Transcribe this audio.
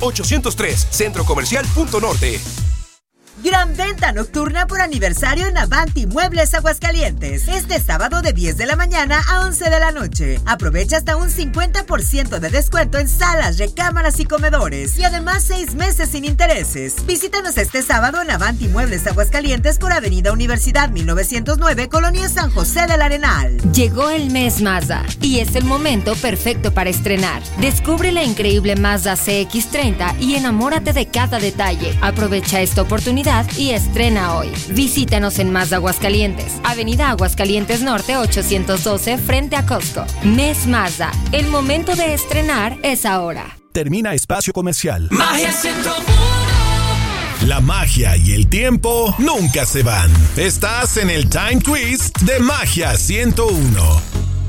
803, Centro Comercial Punto Norte. Gran venta nocturna por aniversario en Avanti Muebles Aguascalientes. Este sábado de 10 de la mañana a 11 de la noche. Aprovecha hasta un 50% de descuento en salas, recámaras y comedores. Y además 6 meses sin intereses. Visítanos este sábado en Avanti Muebles Aguascalientes por Avenida Universidad 1909, Colonia San José del Arenal. Llegó el mes Mazda y es el momento perfecto para estrenar. Descubre la increíble Mazda CX-30 y enamórate de cada detalle. Aprovecha esta oportunidad y estrena hoy. Visítanos en Mazda Aguascalientes, Avenida Aguascalientes Norte 812 frente a Costco. Mes Mazda, el momento de estrenar es ahora. Termina espacio comercial. Magia 101. La magia y el tiempo nunca se van. Estás en el Time Twist de Magia 101.